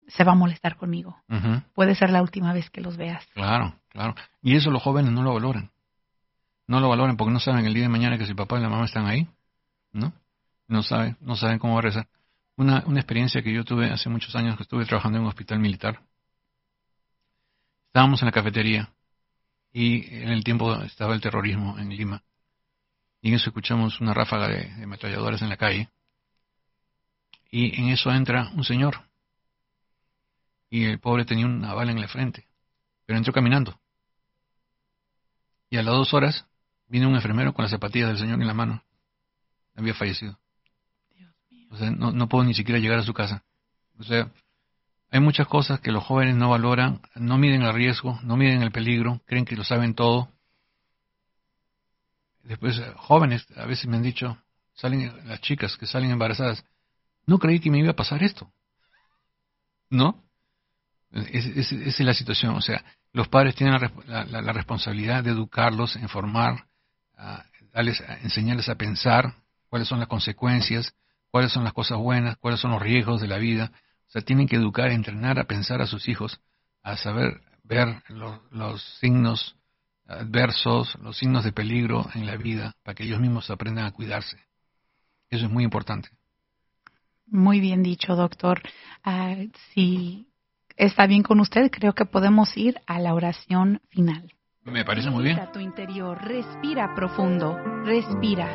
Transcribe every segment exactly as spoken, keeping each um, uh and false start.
se va a molestar conmigo. Uh-huh. Puede ser la última vez que los veas. Claro, claro. Y eso los jóvenes no lo valoran. No lo valoran porque no saben el día de mañana que si el papá y la mamá están ahí, ¿no? No saben, no saben cómo va a rezar. Una, una experiencia que yo tuve hace muchos años que estuve trabajando en un hospital militar. Estábamos en la cafetería y en el tiempo estaba el terrorismo en Lima. Y en eso escuchamos una ráfaga de, de ametralladoras en la calle. Y en eso entra un señor. Y el pobre tenía una bala en la frente. Pero entró caminando. Y a las dos horas vino un enfermero con las zapatillas del señor en la mano. Había fallecido. Dios mío. O sea, no, no puedo ni siquiera llegar a su casa. O sea, hay muchas cosas que los jóvenes no valoran, no miden el riesgo, no miden el peligro, creen que lo saben todo. Después, jóvenes, a veces me han dicho, salen las chicas que salen embarazadas, no creí que me iba a pasar esto. ¿No? Esa es, es, es la situación. O sea, los padres tienen la, la, la responsabilidad de educarlos, informar, a, darles, a enseñarles a pensar cuáles son las consecuencias, cuáles son las cosas buenas, cuáles son los riesgos de la vida. O sea, tienen que educar, entrenar a pensar a sus hijos, a saber ver los, los signos adversos, los signos de peligro en la vida, para que ellos mismos aprendan a cuidarse. Eso es muy importante. Muy bien dicho, doctor. Uh, si está bien con usted, creo que podemos ir a la oración final. Me parece muy bien. Visita tu interior, respira profundo, respira.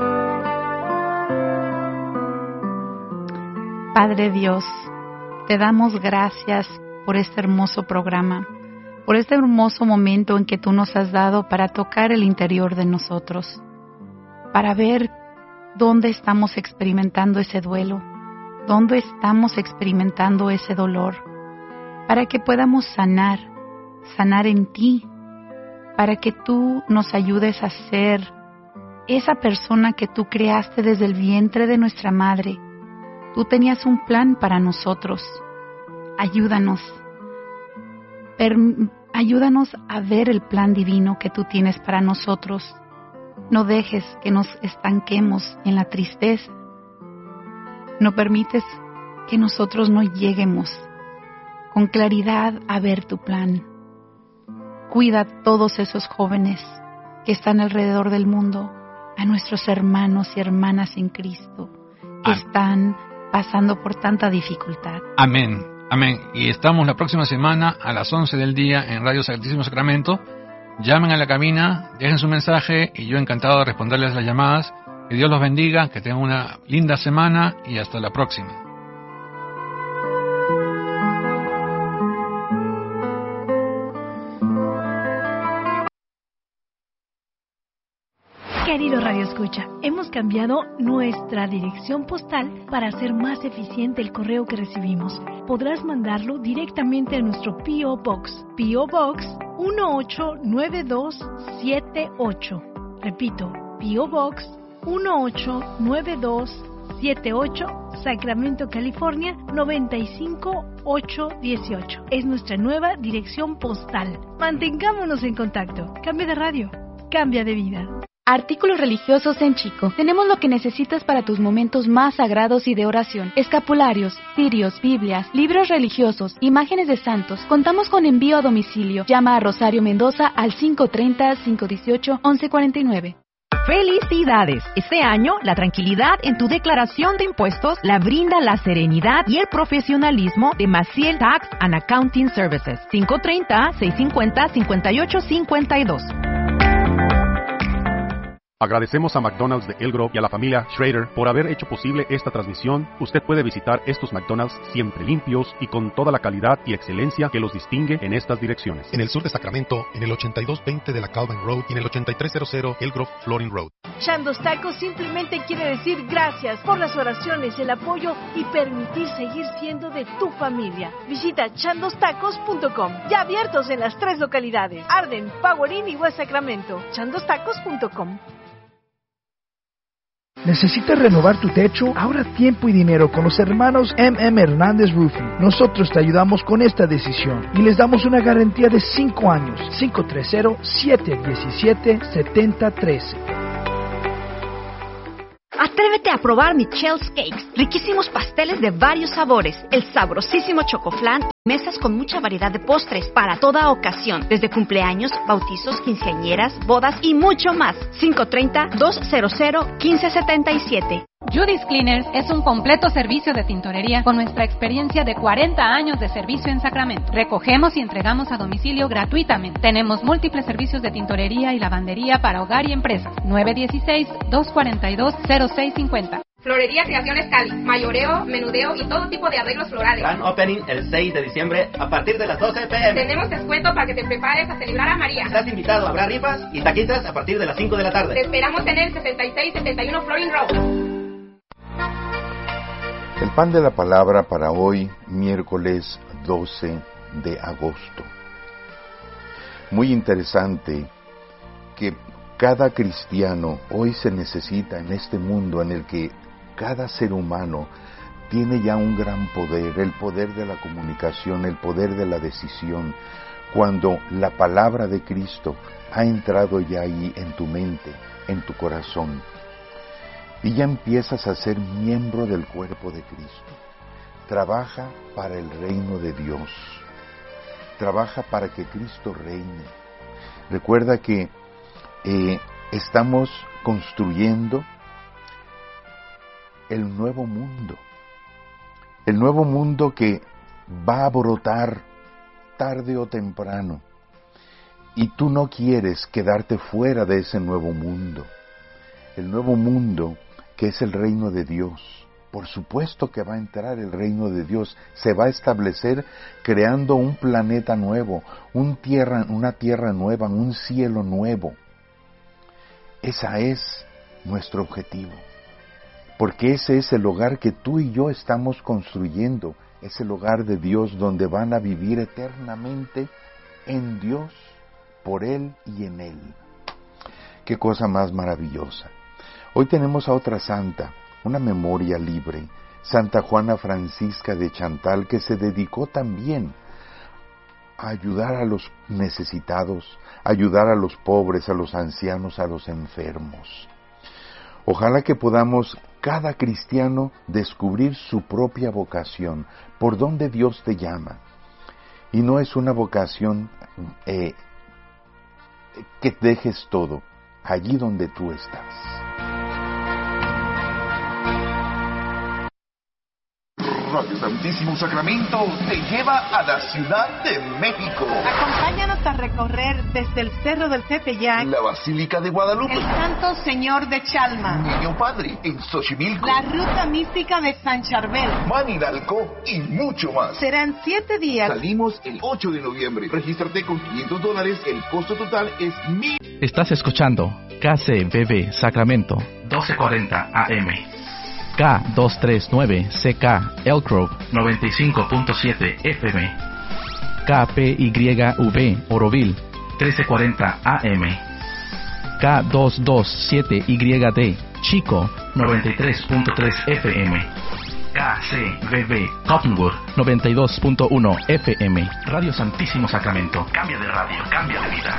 Padre Dios, te damos gracias por este hermoso programa, por este hermoso momento en que tú nos has dado para tocar el interior de nosotros, para ver dónde estamos experimentando ese duelo, dónde estamos experimentando ese dolor, para que podamos sanar, sanar en ti, para que tú nos ayudes a ser esa persona que tú creaste desde el vientre de nuestra madre. Tú tenías un plan para nosotros. Ayúdanos. Per- ayúdanos a ver el plan divino que tú tienes para nosotros. No dejes que nos estanquemos en la tristeza. No permites que nosotros no lleguemos con claridad a ver tu plan. Cuida a todos esos jóvenes que están alrededor del mundo, a nuestros hermanos y hermanas en Cristo, que Amén. Están pasando por tanta dificultad. Amén, amén. Y estamos la próxima semana a las once del día en Radio Santísimo Sacramento. Llamen a la cabina, dejen su mensaje y yo encantado de responderles las llamadas. Que Dios los bendiga, que tengan una linda semana y hasta la próxima. Querido Radio Escucha, hemos cambiado nuestra dirección postal para hacer más eficiente el correo que recibimos. Podrás mandarlo directamente a nuestro P O. Box, P O. Box uno ocho nueve dos siete ocho. Repito, P O. Box uno ocho nueve dos siete ocho, Sacramento, California noventa y cinco ocho dieciocho. Es nuestra nueva dirección postal. Mantengámonos en contacto. Cambia de radio, cambia de vida. Artículos religiosos en Chico. Tenemos lo que necesitas para tus momentos más sagrados y de oración. Escapularios, cirios, Biblias, libros religiosos, imágenes de santos. Contamos con envío a domicilio. Llama a Rosario Mendoza al cinco treinta, cinco dieciocho, once cuarenta y nueve. ¡Felicidades! Este año, la tranquilidad en tu declaración de impuestos la brinda la serenidad y el profesionalismo de Maciel Tax and Accounting Services. cinco treinta, seiscientos cincuenta, cincuenta y ocho cincuenta y dos. Agradecemos a McDonald's de Elk Grove y a la familia Schrader por haber hecho posible esta transmisión. Usted puede visitar estos McDonald's siempre limpios y con toda la calidad y excelencia que los distingue en estas direcciones. En el sur de Sacramento, en el ochenta y dos veinte de la Calvin Road y en el ochenta y tres cero Elk Grove Flooring Road. Chandos Tacos simplemente quiere decir gracias por las oraciones, el apoyo y permitir seguir siendo de tu familia. Visita chandos tacos punto com. Ya abiertos en las tres localidades: Arden, Power Inn y West Sacramento. chandos tacos punto com. ¿Necesitas renovar tu techo? Ahorra tiempo y dinero con los hermanos M M Hernández Roofing. Nosotros te ayudamos con esta decisión y les damos una garantía de cinco años. cinco tres cero, siete uno siete, siete cero uno tres. Atrévete a probar Michelle's Cakes, riquísimos pasteles de varios sabores, el sabrosísimo chocoflan Mesas con mucha variedad de postres para toda ocasión, desde cumpleaños, bautizos, quinceañeras, bodas y mucho más. cinco tres cero, dos cero cero, uno cinco siete siete. Judy's Cleaners es un completo servicio de tintorería con nuestra experiencia de cuarenta años de servicio en Sacramento. Recogemos y entregamos a domicilio gratuitamente. Tenemos múltiples servicios de tintorería y lavandería para hogar y empresas. nueve uno seis, dos cuatro dos, cero seis cinco cero. Florería Creaciones Cali, mayoreo, menudeo y todo tipo de arreglos florales. Gran opening el seis de diciembre a partir de las doce pe eme. Tenemos descuento para que te prepares a celebrar a María. Estás invitado, habrá rifas y taquitas a partir de las cinco de la tarde. Te esperamos en el sesenta y seis setenta y uno Florin Road. El pan de la palabra para hoy, miércoles doce de agosto. Muy interesante que cada cristiano hoy se necesita en este mundo en el que cada ser humano tiene ya un gran poder, el poder de la comunicación, el poder de la decisión, cuando la palabra de Cristo ha entrado ya ahí en tu mente, en tu corazón, y ya empiezas a ser miembro del cuerpo de Cristo. Trabaja para el reino de Dios, trabaja para que Cristo reine. Recuerda que eh, estamos construyendo el nuevo mundo, el nuevo mundo que va a brotar tarde o temprano, y tú no quieres quedarte fuera de ese nuevo mundo, el nuevo mundo que es el reino de Dios. Por supuesto que va a entrar el reino de Dios, se va a establecer creando un planeta nuevo, un tierra, una tierra nueva, un cielo nuevo. Ese es nuestro objetivo, porque ese es el hogar que tú y yo estamos construyendo, es el hogar de Dios donde van a vivir eternamente en Dios, por Él y en Él. Qué cosa más maravillosa. Hoy tenemos a otra santa, una memoria libre, Santa Juana Francisca de Chantal, que se dedicó también a ayudar a los necesitados, a ayudar a los pobres, a los ancianos, a los enfermos. Ojalá que podamos, cada cristiano, descubrir su propia vocación, por donde Dios te llama. Y no es una vocación eh, que dejes todo, allí donde tú estás. Radio Santísimo Sacramento te lleva a la Ciudad de México. Acompáñanos a recorrer desde el Cerro del Tepeyac, la Basílica de Guadalupe, el Santo Señor de Chalma, Niño Padre en Xochimilco, la Ruta Mística de San Charbel, Maniralco y mucho más. Serán siete días. Salimos el ocho de noviembre. Regístrate con quinientos dólares. El costo total es mil. Estás escuchando K C B B Sacramento doce cuarenta A M. K doscientos treinta y nueve C K Elk Grove noventa y cinco punto siete F M. K P Y V Oroville trece cuarenta A M. K doscientos veintisiete Y D Chico noventa y tres punto tres F M. K C B B Cottonwood noventa y dos punto uno F M. Radio Santísimo Sacramento. Cambia de radio, cambia de vida.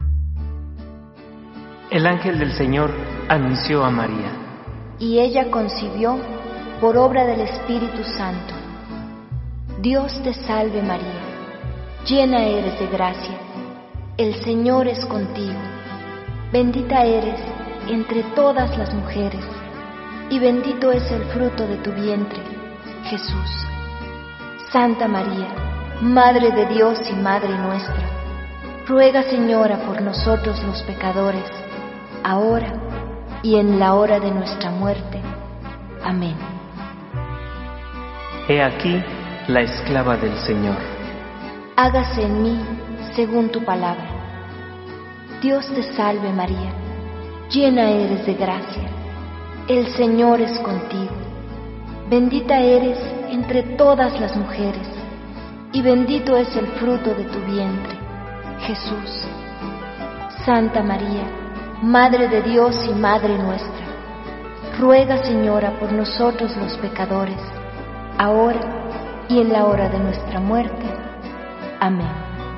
El ángel del Señor anunció a María, y ella concibió por obra del Espíritu Santo. Dios te salve María, llena eres de gracia, el Señor es contigo, bendita eres entre todas las mujeres, y bendito es el fruto de tu vientre, Jesús. Santa María, Madre de Dios y Madre nuestra, ruega Señora por nosotros los pecadores, ahora y en la hora de nuestra muerte. Amén. He aquí la esclava del Señor. Hágase en mí según tu palabra. Dios te salve María, llena eres de gracia, el Señor es contigo. Bendita eres entre todas las mujeres, y bendito es el fruto de tu vientre, Jesús. Santa María, Madre de Dios y Madre nuestra, ruega Señora por nosotros los pecadores, ahora y en la hora de nuestra muerte. Amén.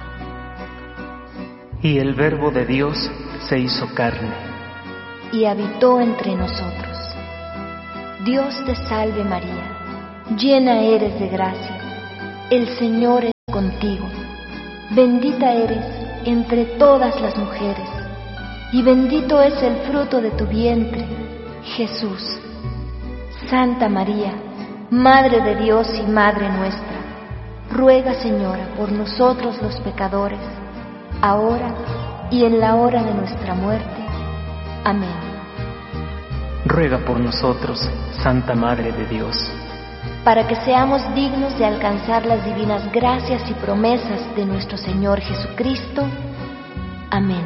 Y el Verbo de Dios se hizo carne y habitó entre nosotros. Dios te salve María, llena eres de gracia, el Señor es contigo. Bendita eres entre todas las mujeres, y bendito es el fruto de tu vientre, Jesús. Santa María, Madre de Dios y Madre nuestra, ruega, Señora, por nosotros los pecadores, ahora y en la hora de nuestra muerte. Amén. Ruega por nosotros, Santa Madre de Dios, para que seamos dignos de alcanzar las divinas gracias y promesas de nuestro Señor Jesucristo. Amén.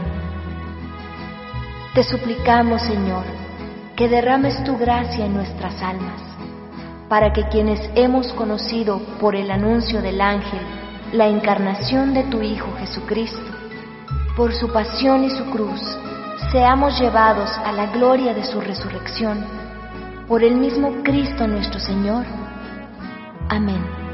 Te suplicamos, Señor, que derrames tu gracia en nuestras almas, para que quienes hemos conocido por el anuncio del ángel la encarnación de tu Hijo Jesucristo, por su pasión y su cruz, seamos llevados a la gloria de su resurrección, por el mismo Cristo nuestro Señor. Amén.